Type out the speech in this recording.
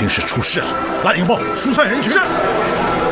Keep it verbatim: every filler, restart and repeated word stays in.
定是出事了，拉警报疏散人群。是。